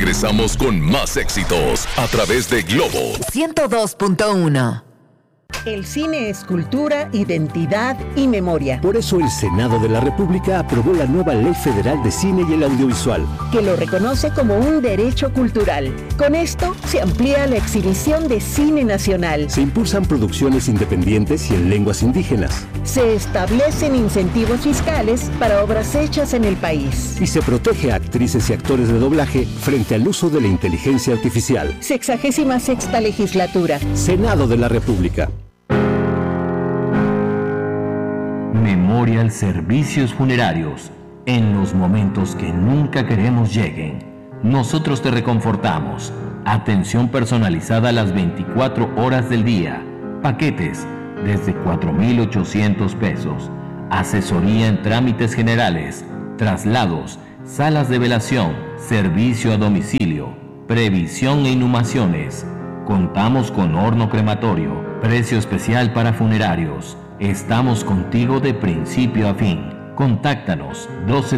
Regresamos con más éxitos a través de Globo 102.1. El cine es cultura, identidad y memoria. Por eso el Senado de la República aprobó la nueva Ley Federal de Cine y el Audiovisual, que lo reconoce como un derecho cultural. Con esto se amplía la exhibición de cine nacional. Se impulsan producciones independientes y en lenguas indígenas. Se establecen incentivos fiscales para obras hechas en el país. Y se protege a actrices y actores de doblaje frente al uso de la inteligencia artificial. 66ª legislatura. Senado de la República. Memorial Servicios Funerarios. En los momentos que nunca queremos lleguen, nosotros te reconfortamos. Atención personalizada a las 24 horas del día. Paquetes desde 4,800 pesos. Asesoría en trámites generales, traslados, salas de velación, servicio a domicilio, previsión e inhumaciones. Contamos con horno crematorio, precio especial para funerarios. Estamos contigo de principio a fin. Contáctanos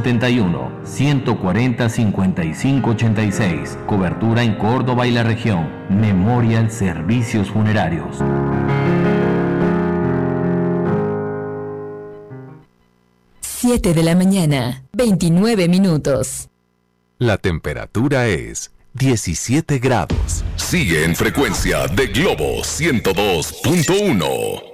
271-140-5586. Cobertura en Córdoba y la región. Memorial Servicios Funerarios. Siete de la mañana, 29 minutos. La temperatura es 17 grados. Sigue en frecuencia de Globo 102.1.